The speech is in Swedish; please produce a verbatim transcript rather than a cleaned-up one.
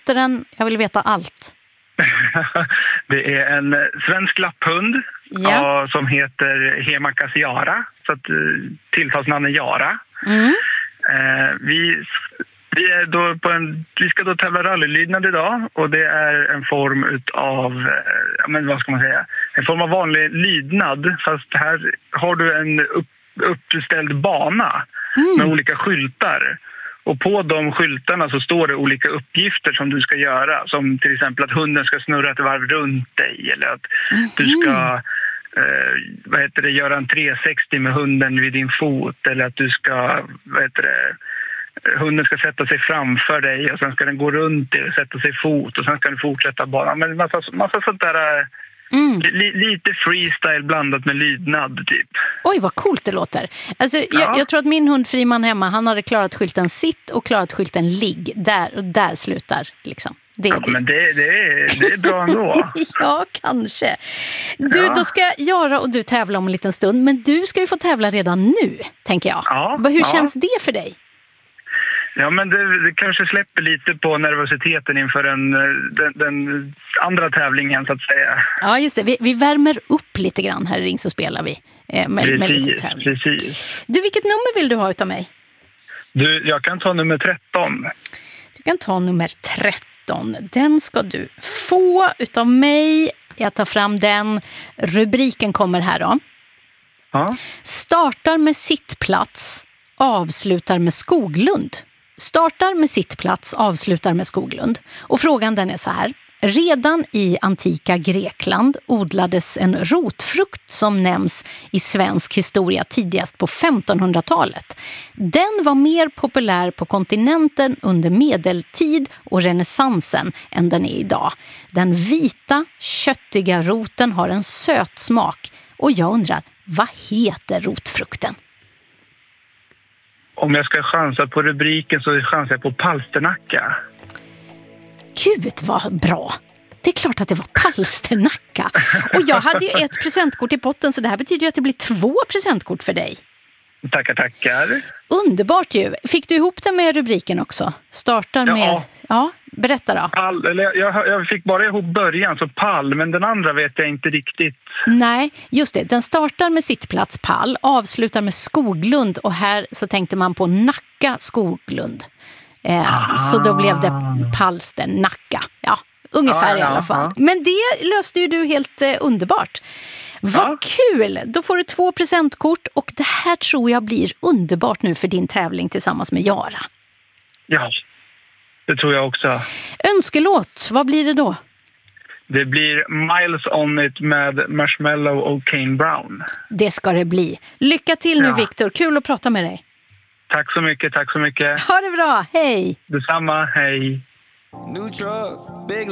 heter den? Jag vill veta allt. Det är en svensk lapphund ja. Ja, som heter Hemakas Yara. Så att tilltalsnamnet Yara. Mm. Eh, vi, vi, är då på en, vi ska då tävla rallylydnad idag. Och det är en form av, eh, men vad ska man säga? En form av vanlig lydnad. Fast här har du en upp, uppställd bana mm. med olika skyltar. Och på de skyltarna så står det olika uppgifter som du ska göra. Som till exempel att hunden ska snurra ett varv runt dig. Eller att mm. du ska eh, vad heter det, göra en trehundrasextio med hunden vid din fot. Eller att du ska, vad heter det, hunden ska sätta sig framför dig. Och sen ska den gå runt dig och sätta sig fot. Och sen ska den fortsätta bara. Men massa, massa sånt där... Mm. L- lite freestyle blandat med lydnad typ. Oj, vad coolt det låter. Alltså, ja. jag, jag tror att min hund Friman hemma, han hade klarat skylten sitt och klarat skylten ligg. Där, och där slutar liksom. Det är ja, det. Men det, det, är, det är bra ändå. Ja, kanske. Du, ja. Då ska Yara och du tävla om en liten stund. Men du ska ju få tävla redan nu, tänker jag. Ja, Hur ja. känns det för dig? Ja, men det, det kanske släpper lite på nervositeten inför den, den, den andra tävlingen, så att säga. Ja, just det. Vi, vi värmer upp lite grann här i Ring så spelar vi eh, med, precis, med lite tävling. Precis. Du, vilket nummer vill du ha utav mig? Du, jag kan ta nummer tretton. Du kan ta nummer tretton. Den ska du få utav mig. Jag tar fram den. Rubriken kommer här då. Ja. Startar med sittplats, avslutar med Skoglund. Startar med sittplats, avslutar med Skoglund. Och frågan den är så här. Redan i antika Grekland odlades en rotfrukt som nämns i svensk historia tidigast på femtonhundratalet. Den var mer populär på kontinenten under medeltid och renässansen än den är idag. Den vita, köttiga roten har en söt smak. Och jag undrar, vad heter rotfrukten? Om jag ska chansa på rubriken så chansar jag på palsternacka. Gud vad bra! Det är klart att det var palsternacka. Och jag hade ju ett presentkort i potten, så det här betyder ju att det blir två presentkort för dig. Tackar, tackar. Underbart ju. Fick du ihop det med rubriken också? Startar med... Ja. Ja, berätta då. Pall, eller jag, jag fick bara ihop början, så pall, men den andra vet jag inte riktigt. Nej, just det. Den startar med sittplats pall, avslutar med Skoglund, och här så tänkte man på Nacka Skoglund. Eh, så då blev det palsternacka. Ja, ungefär ja, ja, i alla fall. Ja. Men det löste ju du helt eh, underbart. Vad ja. Kul! Då får du två presentkort, och det här tror jag blir underbart nu för din tävling tillsammans med Yara. Ja, det tror jag också. Önskelåt, vad blir det då? Det blir Miles on It med Marshmallow och Kane Brown. Det ska det bli. Lycka till nu, ja. Victor. Kul att prata med dig. Tack så mycket, tack så mycket. Ha det bra, hej! Detsamma, hej. New truck, big